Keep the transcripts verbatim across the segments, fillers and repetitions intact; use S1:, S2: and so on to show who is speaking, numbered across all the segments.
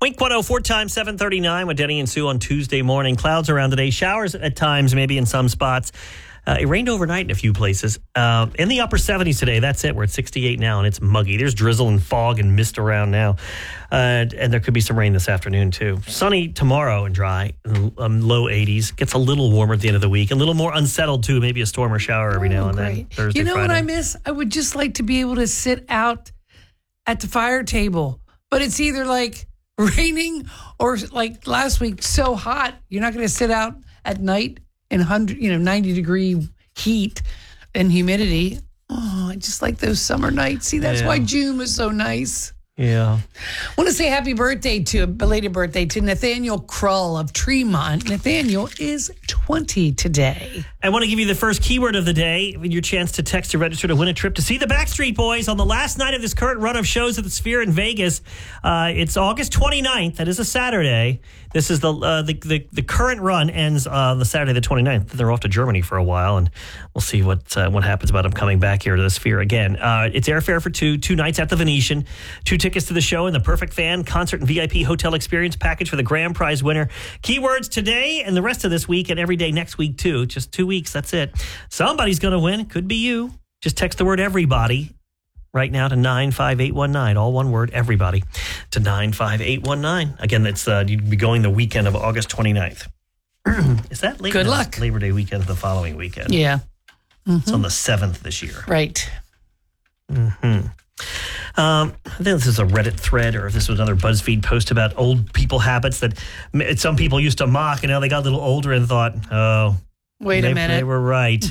S1: Wink one oh four times seven thirty-nine with Denny and Sue on Tuesday morning. Clouds around today. Showers at times, maybe in some spots. Uh, it rained overnight in a few places. Uh, in the upper seventies today, that's it. We're at sixty-eight now, and it's muggy. There's drizzle and fog and mist around now. Uh, and there could be some rain this afternoon, too. Sunny tomorrow and dry, um, low eighties. Gets a little warmer at the end of the week. A little more unsettled, too. Maybe a storm or shower every now
S2: oh,
S1: and
S2: great.
S1: then. Thursday,
S2: You know
S1: Friday.
S2: what I miss? I would just like to be able to sit out at the fire table. But it's either like raining or like last week, so hot. You're not going to sit out at night in one hundred, you know, ninety degree heat and humidity. Oh, I just like those summer nights. See, that's
S1: Yeah.
S2: why June was so nice.
S1: Yeah.
S2: I want to say happy birthday to, belated birthday to Nathaniel Krull of Tremont. Nathaniel is twenty today.
S1: I want to give you the first keyword of the day, your chance to text to register to win a trip to see the Backstreet Boys on the last night of this current run of shows at the Sphere in Vegas. Uh, it's August twenty-ninth. That is a Saturday. This is the uh, the, the the current run ends uh, the Saturday the twenty-ninth. They're off to Germany for a while, and we'll see what uh, what happens about them coming back here to the Sphere again. Uh, it's airfare for two, two nights at the Venetian, two tickets to the show, and the perfect fan concert and V I P hotel experience package for the grand prize winner. Keywords today and the rest of this week and every day next week too. Just two weeks. That's it. Somebody's going to win. It could be you. Just text the word everybody right now to nine five eight one nine. All one word, everybody, to nine five eight one nine. Again, that's uh, you'd be going the weekend of August twenty-ninth. Is that Labor
S2: Good
S1: Day?
S2: luck.
S1: Labor Day weekend the following weekend.
S2: Yeah. Mm-hmm.
S1: It's on the seventh this year.
S2: Right.
S1: Mm-hmm. Um, I think this is a Reddit thread, or if this was another BuzzFeed post about old people habits that m- some people used to mock, and now they got a little older and thought, oh,
S2: Wait
S1: they,
S2: a minute.
S1: they were right.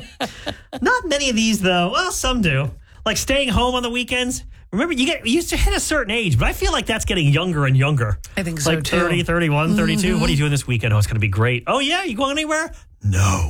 S1: Not many of these, though. Well, some do. Like staying home on the weekends. Remember, you get you used to hit a certain age, but I feel like that's getting younger and younger.
S2: I think so,
S1: like
S2: too.
S1: thirty, thirty-one, thirty-two.
S2: Mm-hmm.
S1: What are you doing this weekend? Oh, it's going to be great. Oh, yeah? You going anywhere? No.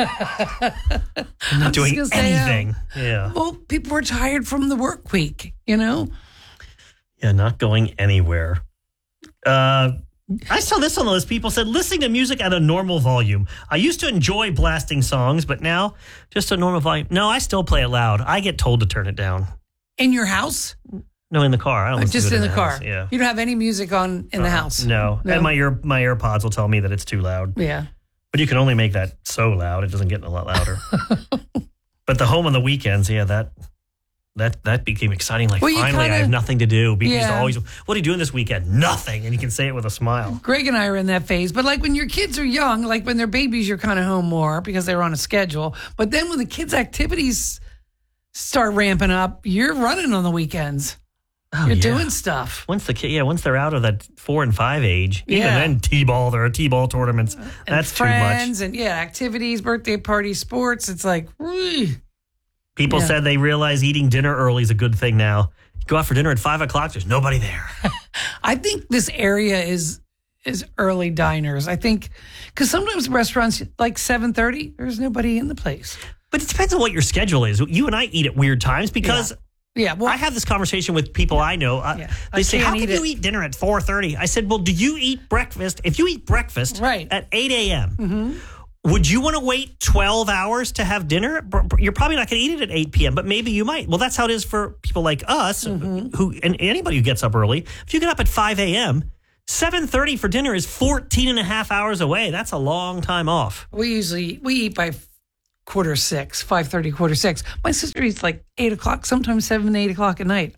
S1: I'm not doing
S2: just gonna say, uh,
S1: anything. Yeah.
S2: Well, people were tired from the work week, you know?
S1: Yeah, not going anywhere. Uh, I saw this on the list. People said listening to music at a normal volume. I used to enjoy blasting songs, but now just a normal volume. No, I still play it loud. I get told to turn it down.
S2: In your house?
S1: No, in the car. I don't
S2: Or
S1: listen
S2: just
S1: to it
S2: in the,
S1: the
S2: car?
S1: house. Yeah.
S2: You don't have any music on in the
S1: Uh,
S2: house?
S1: No.
S2: No?
S1: And my ear my AirPods will tell me that it's too loud.
S2: Yeah.
S1: But you can only make that so loud. It doesn't get a lot louder. But the home on the weekends, yeah, that that that became exciting. Like,
S2: Well, you
S1: finally,
S2: kinda-
S1: I have nothing to do. People used to
S2: Yeah.
S1: always, what are you doing this weekend? Nothing. And you can say it with a smile.
S2: Greg and I are in that phase. But like when your kids are young, like when they're babies, you're kind of home more because they're on a schedule. But then when the kids' activities start ramping up, you're running on the weekends.
S1: Oh,
S2: You're
S1: yeah.
S2: doing stuff.
S1: Once the kid, yeah, once they're out of that four and five age, even
S2: Yeah.
S1: then t-ball, there are t-ball tournaments.
S2: And
S1: That's too
S2: friends
S1: much.
S2: and yeah, activities, birthday parties, sports. It's like, whee.
S1: People
S2: Yeah.
S1: said they realize eating dinner early is a good thing now. You go out for dinner at five o'clock, there's nobody there.
S2: I think this area is is early diners. I think because sometimes restaurants like seven thirty, there's nobody in the place.
S1: But it depends on what your schedule is. You and I eat at weird times because
S2: Yeah, well,
S1: I have this conversation with people I know. Uh,
S2: Yeah.
S1: They
S2: I
S1: say,
S2: can't
S1: how can
S2: eat
S1: you
S2: it."
S1: eat dinner at four thirty? I said, well, do you eat breakfast? If you eat breakfast
S2: Right.
S1: at eight a.m.,
S2: Mm-hmm.
S1: would you want to wait twelve hours to have dinner? You're probably not going to eat it at eight p.m., but maybe you might. Well, that's how it is for people like us,
S2: Mm-hmm.
S1: who and anybody who gets up early. If you get up at five a.m., seven thirty for dinner is fourteen and a half hours away. That's a long time off.
S2: we usually we eat by quarter six, five thirty, quarter six. My sister eats like eight o'clock, sometimes seven, eight o'clock at night.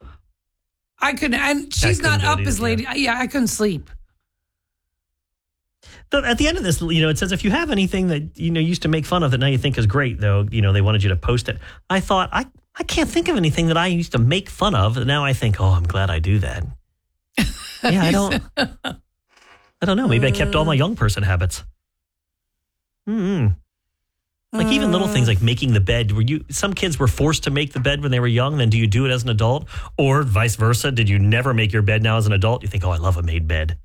S2: I couldn't, and she's
S1: couldn't
S2: not
S1: do it
S2: up as
S1: either,
S2: late. Yeah, I couldn't sleep.
S1: But at the end of this, you know, it says if you have anything that, you know, used to make fun of that now you think is great, though, you know, they wanted you to post it. I thought, I, I can't think of anything that I used to make fun of. And now I think, oh, I'm glad I do that. Yeah, I don't, I don't know. Maybe I kept all my young person habits. Mm-hmm. Like even little things like making the bed. Were you, some kids were forced to make the bed when they were young. Then do you do it as an adult, or vice versa? Did you never make your bed now as an adult? You think, oh, I love a made bed.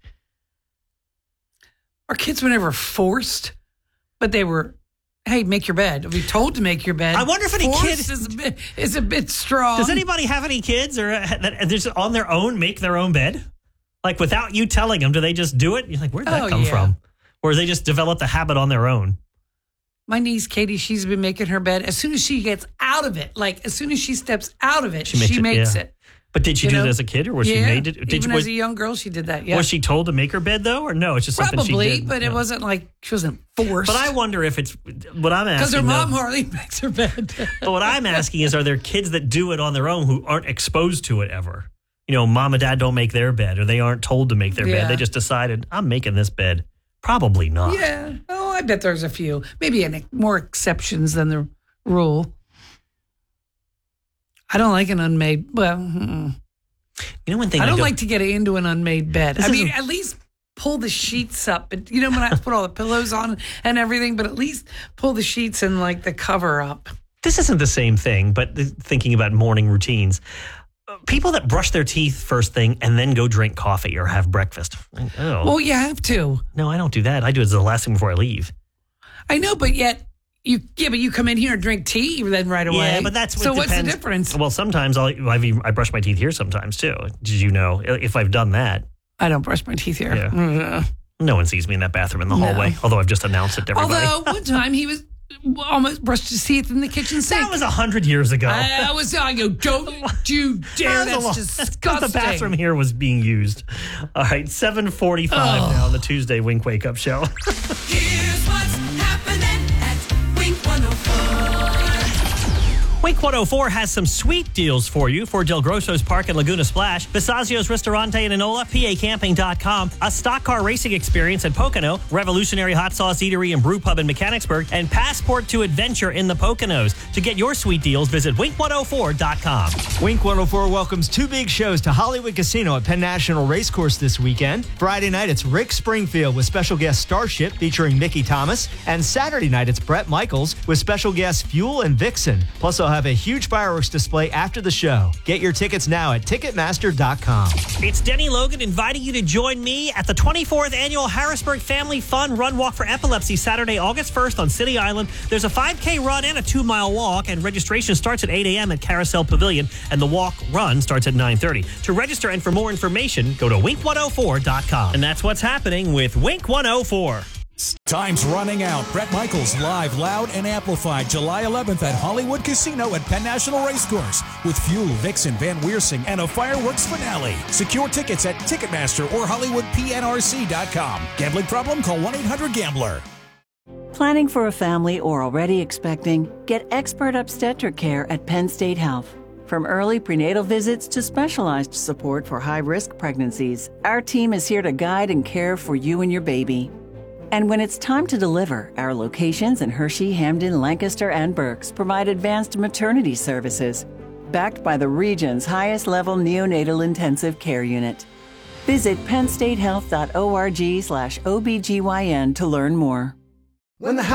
S2: Our kids were never forced, but they were, hey, make your bed. We told to make your bed.
S1: I wonder if any
S2: Forced
S1: kid-
S2: is a bit, is a bit strong.
S1: Does anybody have any kids or uh, that just on their own make their own bed? Like without you telling them, do they just do it? You're like, where'd that
S2: Oh,
S1: come
S2: yeah.
S1: from? Or they just develop the habit on their own?
S2: My niece, Katie, she's been making her bed. As soon as she gets out of it, like as soon as she steps out of it,
S1: She
S2: she
S1: makes
S2: makes,
S1: it,
S2: it,
S1: yeah. But did she
S2: You
S1: do
S2: know?
S1: that as a kid, or was
S2: yeah,
S1: she made to? Did
S2: even
S1: was,
S2: as a young girl, she did that. Yeah,
S1: was she told to make her bed though, or no? It's just something
S2: probably,
S1: she did.
S2: but
S1: Yeah.
S2: it wasn't like she wasn't forced.
S1: But I wonder if it's what I'm asking.
S2: Because her mom
S1: though-
S2: hardly makes her bed.
S1: But what I'm asking is, are there kids that do it on their own who aren't exposed to it ever? You know, mom and dad don't make their bed, or they aren't told to make their
S2: Yeah.
S1: bed. They just decided, I'm making this bed. Probably not.
S2: Yeah. Oh, I bet there's a few. Maybe an, more exceptions than the rule. I don't like an unmade. Well, mm-mm.
S1: You know, one thing
S2: I
S1: I
S2: don't
S1: go-
S2: like to get into an unmade bed.
S1: This
S2: I mean,
S1: isn't-
S2: at least pull the sheets up. But you know, when I put all the pillows on and everything, but at least pull the sheets and like the cover up.
S1: This isn't the same thing, but th- thinking about morning routines. Uh, People that brush their teeth first thing and then go drink coffee or have breakfast. Oh,
S2: Well, you have to.
S1: no, I don't do that. I do it as the last thing before I leave.
S2: I know, but yet you. Yeah, but you come in here and drink tea then right away.
S1: Yeah, but that's
S2: so.
S1: it
S2: What's the
S1: depends.
S2: difference?
S1: Well, sometimes I'll, I've even, I brush my teeth here sometimes too. Did you know? If I've done that,
S2: I don't brush my teeth here.
S1: Yeah.
S2: Mm.
S1: no one sees me in that bathroom in the
S2: No.
S1: hallway. Although I've just announced it to everybody.
S2: Although one time he was almost brushed his teeth in the kitchen sink.
S1: that was a hundred years ago.
S2: I, I was. I go. Don't you dare!
S1: That was a
S2: That's
S1: lo-
S2: disgusting.
S1: The bathroom here was being used. All right, seven forty-five
S2: Oh.
S1: now on the Tuesday Wink Wake Up Show.
S3: Here's what's happening at Wink one oh four.
S1: Wink one oh four has some sweet deals for you for Del Grosso's Park and Laguna Splash, Bisagio's Ristorante in Enola, P A camping dot com, a stock car racing experience at Pocono, Revolutionary Hot Sauce Eatery and Brew Pub in Mechanicsburg, and Passport to Adventure in the Poconos. To get your sweet deals, visit wink one oh four dot com.
S4: Wink one oh four welcomes two big shows to Hollywood Casino at Penn National Racecourse this weekend. Friday night, it's Rick Springfield with special guest Starship featuring Mickey Thomas. And Saturday night, it's Brett Michaels with special guests Fuel and Vixen. Plus, they'll have a huge fireworks display after the show. Get your tickets now at ticketmaster dot com.
S1: It's Denny Logan inviting you to join me at the twenty-fourth Annual Harrisburg Family Fun Run Walk for Epilepsy, Saturday, August first on City Island. There's a five K run and a two-mile walk, and registration starts at eight a.m. at Carousel Pavilion, and the walk run starts at nine thirty. To register and for more information, go to wink one oh four dot com. And that's what's happening with Wink one oh four.
S5: Time's running out. Brett Michaels live, loud, and amplified July eleventh at Hollywood Casino at Penn National Racecourse with Fuel, Vixen, Van Weersing, and a fireworks finale. Secure tickets at Ticketmaster or Hollywood P N R C dot com. Gambling problem? Call one eight hundred gambler.
S6: Planning for a family or already expecting? Get expert obstetric care at Penn State Health. From early prenatal visits to specialized support for high-risk pregnancies, our team is here to guide and care for you and your baby. And when it's time to deliver, our locations in Hershey, Hamden, Lancaster, and Berks provide advanced maternity services, backed by the region's highest-level neonatal intensive care unit. Visit penn state health dot org slash O B G Y N to learn more.
S7: When the